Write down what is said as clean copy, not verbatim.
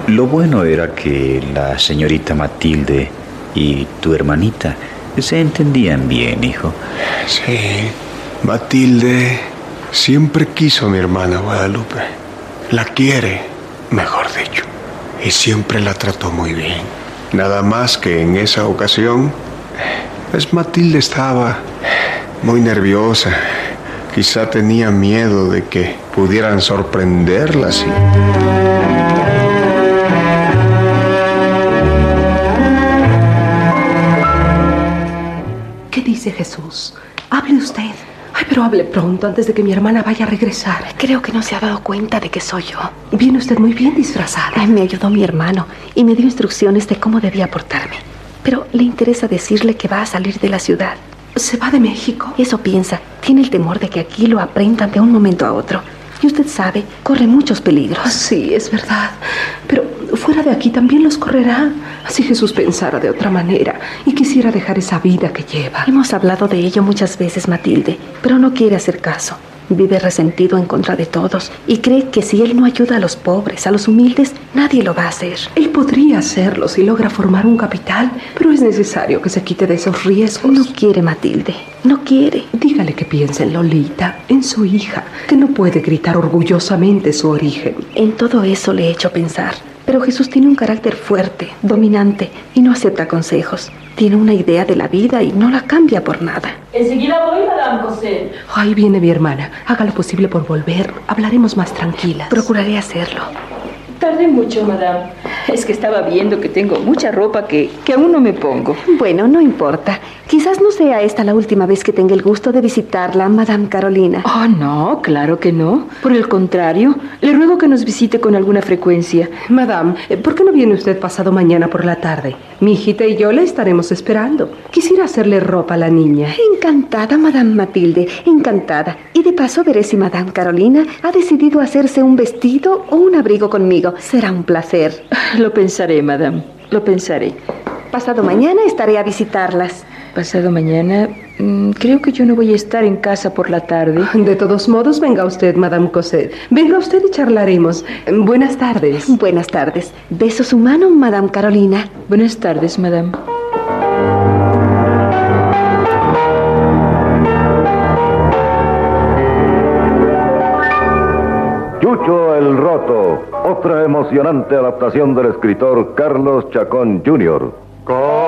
Lo bueno era que la señorita Matilde y tu hermanita se entendían bien, hijo. Sí, Matilde siempre quiso a mi hermana Guadalupe. La quiere, mejor dicho, y siempre la trató muy bien. Nada más que en esa ocasión, pues Matilde estaba muy nerviosa. Quizá tenía miedo de que pudieran sorprenderla así. ¿Qué dice Jesús? Hable usted. Ay, pero hable pronto, antes de que mi hermana vaya a regresar. Creo que no se ha dado cuenta de que soy yo. Viene usted muy bien disfrazada. Me ayudó mi hermano y me dio instrucciones de cómo debía portarme. Pero le interesa decirle que va a salir de la ciudad. ¿Se va de México? Eso piensa. Tiene el temor de que aquí lo aprendan de un momento a otro. Y usted sabe, corre muchos peligros. Sí, es verdad. Pero fuera de aquí también los correrá. Si Jesús pensara de otra manera y quisiera dejar esa vida que lleva. Hemos hablado de ello muchas veces, Matilde, pero no quiere hacer caso. Vive resentido en contra de todos y cree que si él no ayuda a los pobres, a los humildes, nadie lo va a hacer. Él podría hacerlo si logra formar un capital, pero es necesario que se quite de esos riesgos. No quiere, Matilde, no quiere. Dígale que piense en Lolita, en su hija, que no puede gritar orgullosamente su origen. En todo eso le he hecho pensar. Pero Jesús tiene un carácter fuerte, dominante, y no acepta consejos. Tiene una idea de la vida y no la cambia por nada. Enseguida voy, Madame Cosette. Ahí viene mi hermana. Haga lo posible por volver. Hablaremos más tranquilas. Procuraré hacerlo. Tardé mucho, Madame. Es que estaba viendo que tengo mucha ropa que aún no me pongo. Bueno, no importa. Quizás no sea esta la última vez que tenga el gusto de visitarla, Madame Carolina. Oh, no, claro que no. Por el contrario, le ruego que nos visite con alguna frecuencia. Madame, ¿por qué no viene usted pasado mañana por la tarde? Mi hijita y yo la estaremos esperando. Quisiera hacerle ropa a la niña. Encantada, Madame Matilde, encantada. Y de paso veré si Madame Carolina ha decidido hacerse un vestido o un abrigo conmigo. Será un placer. Lo pensaré, Madame, lo pensaré. Pasado mañana estaré a visitarlas. Pasado mañana, creo que yo no voy a estar en casa por la tarde. De todos modos, venga usted, Madame Cosette. Venga usted y charlaremos. Buenas tardes. Buenas tardes. Beso su mano, Madame Carolina. Buenas tardes, Madame. Chucho el Roto, otra emocionante adaptación del escritor Carlos Chacón Jr.